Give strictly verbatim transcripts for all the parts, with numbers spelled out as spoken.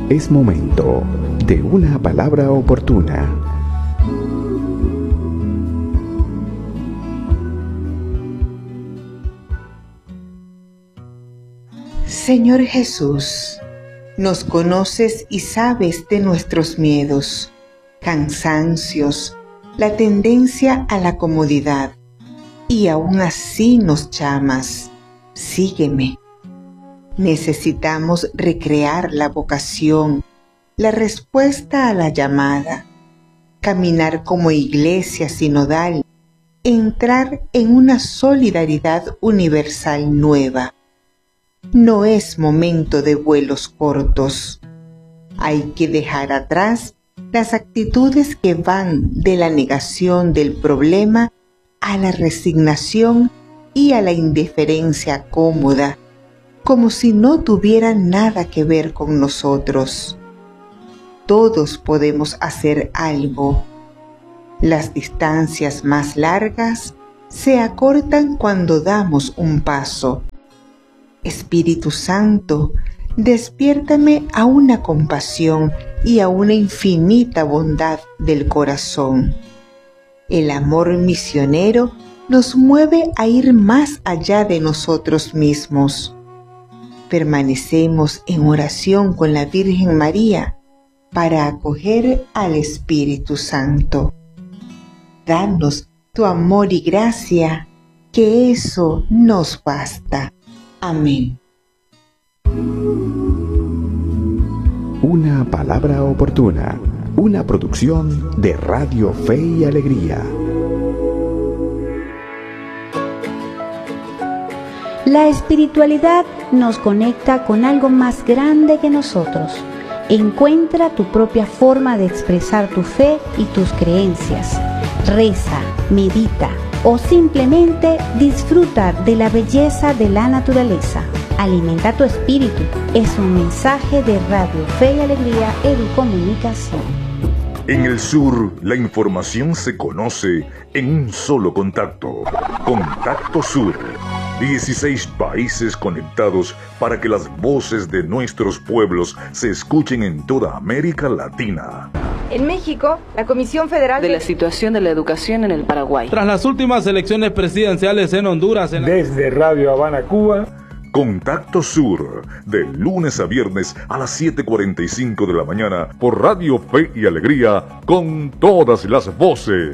Es momento de una palabra oportuna. Señor Jesús, nos conoces y sabes de nuestros miedos, cansancios, la tendencia a la comodidad, y aún así nos llamas, sígueme. Necesitamos recrear la vocación, la respuesta a la llamada, caminar como iglesia sinodal, entrar en una solidaridad universal nueva. No es momento de vuelos cortos. Hay que dejar atrás las actitudes que van de la negación del problema a la resignación y a la indiferencia cómoda, como si no tuviera nada que ver con nosotros. Todos podemos hacer algo. Las distancias más largas se acortan cuando damos un paso. Espíritu Santo, despiértame a una compasión y a una infinita bondad del corazón. El amor misionero nos mueve a ir más allá de nosotros mismos. Permanecemos en oración con la Virgen María para acoger al Espíritu Santo. Danos tu amor y gracia, que eso nos basta. Amén. Una palabra oportuna, una producción de Radio Fe y Alegría. La espiritualidad nos conecta con algo más grande que nosotros. Encuentra tu propia forma de expresar tu fe y tus creencias. Reza, medita o simplemente disfruta de la belleza de la naturaleza. Alimenta tu espíritu. Es un mensaje de Radio Fe y Alegría Educomunicación. En el sur, la información se conoce en un solo contacto. Contacto Sur. dieciséis países conectados para que las voces de nuestros pueblos se escuchen en toda América Latina. En México, la Comisión Federal de la situación de la educación en el Paraguay. Tras las últimas elecciones presidenciales en Honduras. En la... Desde Radio Habana, Cuba. Contacto Sur, de lunes a viernes a las siete cuarenta y cinco de la mañana por Radio Fe y Alegría, con todas las voces.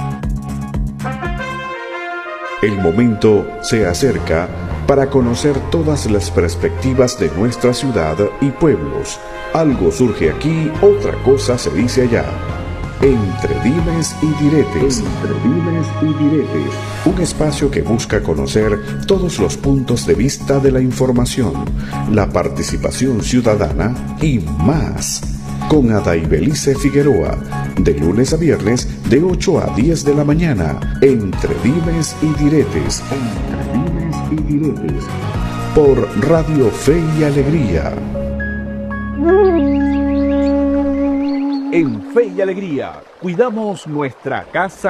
El momento se acerca para conocer todas las perspectivas de nuestra ciudad y pueblos. Algo surge aquí, otra cosa se dice allá. Entre dimes y diretes. Entre dimes y diretes. Un espacio que busca conocer todos los puntos de vista de la información, la participación ciudadana y más. Con Adaibelice Figueroa, de lunes a viernes de ocho a diez de la mañana, Entre Dimes y Diretes. Entre Dimes y Diretes. Por Radio Fe y Alegría. En Fe y Alegría, cuidamos nuestra casa